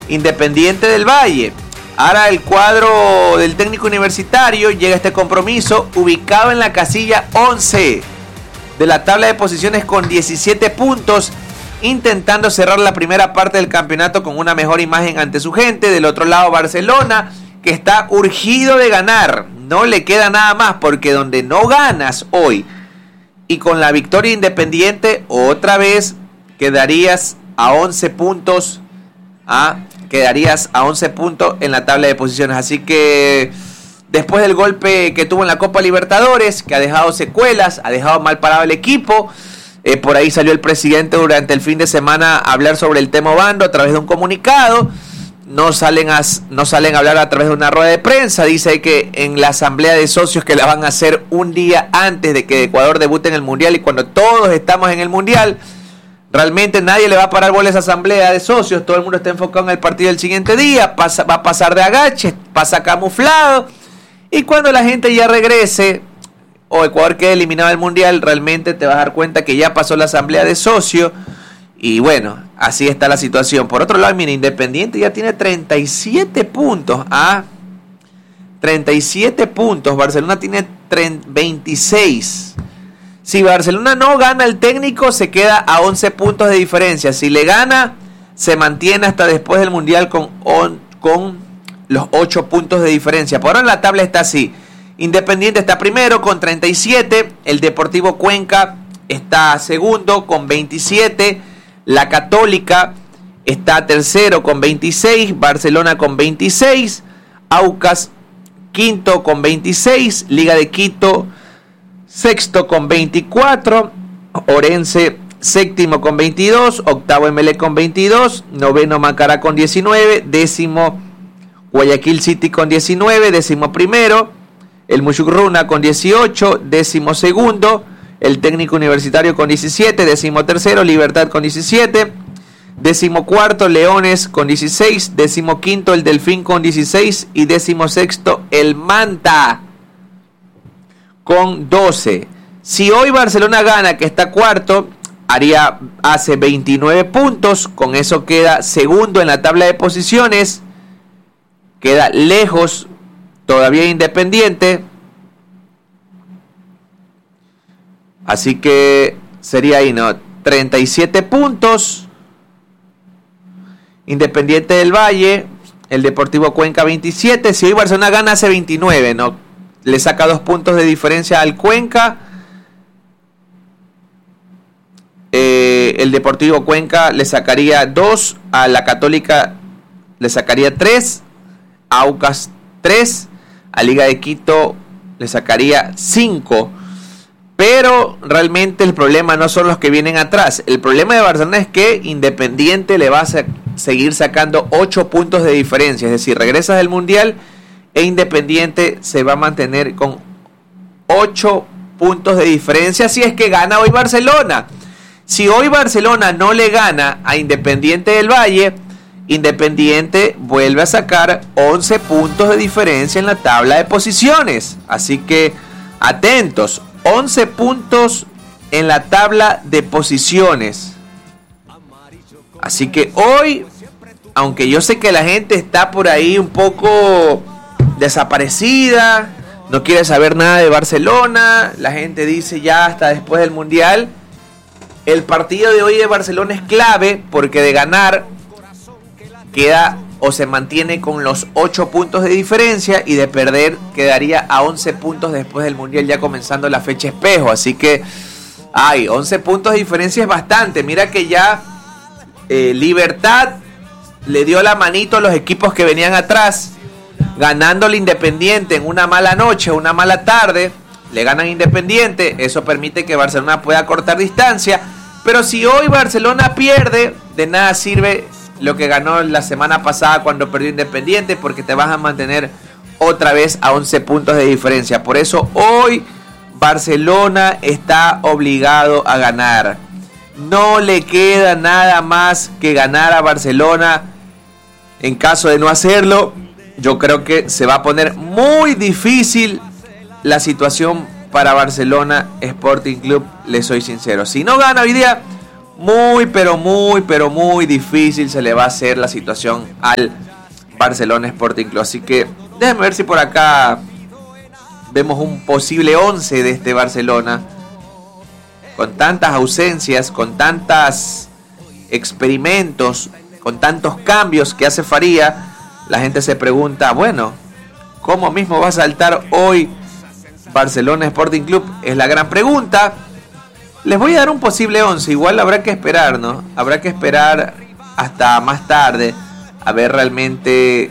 Independiente del Valle. Ahora el cuadro del técnico universitario llega a este compromiso ubicado en la casilla 11 de la tabla de posiciones con 17 puntos, intentando cerrar la primera parte del campeonato con una mejor imagen ante su gente. Del otro lado, Barcelona, que está urgido de ganar. No le queda nada más, porque donde no ganas hoy y con la victoria Independiente, otra vez quedarías a 11 puntos. Quedarías a 11 puntos en la tabla de posiciones. Así que después del golpe que tuvo en la Copa Libertadores, que ha dejado secuelas, ha dejado mal parado el equipo, por ahí salió el presidente durante el fin de semana a hablar sobre el tema Obando a través de un comunicado. No salen a hablar a través de una rueda de prensa. Dice que en la asamblea de socios, que la van a hacer un día antes de que Ecuador debute en el Mundial, y cuando todos estamos en el Mundial, realmente nadie le va a parar bola a esa asamblea de socios. Todo el mundo está enfocado en el partido del siguiente día. Va a pasar de agache, pasa camuflado. Y cuando la gente ya regrese o Ecuador quede eliminado del Mundial, realmente te vas a dar cuenta que ya pasó la asamblea de socios. Y bueno, así está la situación. Por otro lado, mira, Independiente ya tiene 37 puntos. 37 puntos. Barcelona tiene 26. Si Barcelona no gana, el técnico se queda a 11 puntos de diferencia. Si le gana, se mantiene hasta después del Mundial con los 8 puntos de diferencia. Por ahora la tabla está así. Independiente está primero con 37. El Deportivo Cuenca está segundo con 27. La Católica está tercero con 26. Barcelona con 26. Aucas quinto con 26. Liga de Quito sexto con 24. Orense séptimo con 22. Octavo Emelec con 22. Noveno Macará con 19. Décimo Guayaquil City con 19. Décimo primero el Muchugruna con 18. Décimo segundo el Técnico Universitario con 17. Décimo tercero Libertad con 17. Décimo cuarto Leones con 16. Décimo quinto el Delfín con 16. Y décimo sexto el Manta con 12. Si hoy Barcelona gana, que está cuarto, hace 29 puntos. Con eso queda segundo en la tabla de posiciones. Queda lejos todavía Independiente. Así que sería ahí, ¿no? 37 puntos. Independiente del Valle. El Deportivo Cuenca 27. Si hoy Barcelona gana, hace 29, ¿no? Le saca 2 puntos de diferencia al Cuenca. El Deportivo Cuenca le sacaría 2. A la Católica le sacaría 3. A Aucas 3. A Liga de Quito le sacaría 5. Pero realmente el problema no son los que vienen atrás. El problema de Barcelona es que Independiente le va a seguir sacando 8 puntos de diferencia. Es decir, regresas del Mundial e Independiente se va a mantener con 8 puntos de diferencia si es que gana hoy Barcelona. Si hoy Barcelona no le gana a Independiente del Valle, Independiente vuelve a sacar 11 puntos de diferencia en la tabla de posiciones. Así que atentos, 11 puntos en la tabla de posiciones. Así que hoy, aunque yo sé que la gente está por ahí un poco desaparecida, no quiere saber nada de Barcelona, la gente dice ya hasta después del Mundial, el partido de hoy de Barcelona es clave, porque de ganar queda o se mantiene con los 8 puntos de diferencia, y de perder quedaría a 11 puntos después del Mundial, ya comenzando la fecha espejo. Así que 11 puntos de diferencia es bastante. Mira que ya Libertad le dio la manito a los equipos que venían atrás, ganándole Independiente en una mala noche, una mala tarde. Le ganan Independiente, eso permite que Barcelona pueda cortar distancia. Pero si hoy Barcelona pierde, de nada sirve lo que ganó la semana pasada cuando perdió Independiente, porque te vas a mantener otra vez a 11 puntos de diferencia. Por eso hoy Barcelona está obligado a ganar. No le queda nada más que ganar a Barcelona. En caso de no hacerlo, yo creo que se va a poner muy difícil la situación para Barcelona Sporting Club, les soy sincero. Si no gana hoy día, pero muy difícil se le va a hacer la situación al Barcelona Sporting Club. Así que déjenme ver si por acá vemos un posible 11 de este Barcelona. Con tantas ausencias, con tantos experimentos, con tantos cambios que hace Faría, la gente se pregunta, bueno, ¿cómo mismo va a saltar hoy Barcelona Sporting Club? Es la gran pregunta. Les voy a dar un posible 11, igual habrá que esperar, ¿no? Habrá que esperar hasta más tarde a ver realmente...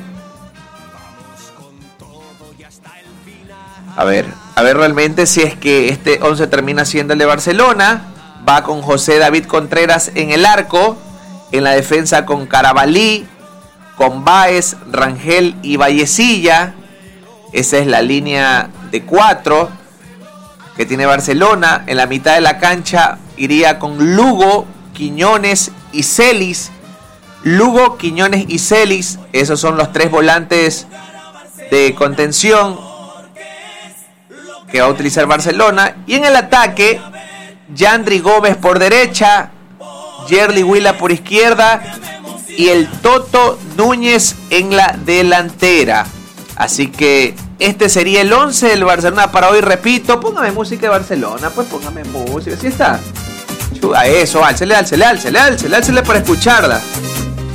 A ver realmente si es que este 11 termina siendo el de Barcelona. Va con José David Contreras en el arco, en la defensa con Carabalí, con Báez, Rangel y Vallecilla. Esa es la línea de 4 que tiene Barcelona. En la mitad de la cancha iría con Lugo, Quiñones y Celis. Lugo, Quiñones y Celis, esos son los 3 volantes de contención que va a utilizar Barcelona. Y en el ataque, Yandri Gómez por derecha, Yerli Huila por izquierda y el Toto Núñez en la delantera. Así que este sería el 11 del Barcelona para hoy. Repito, póngame música de Barcelona, pues póngame música, ¿sí está? Eso, álcele para escucharla.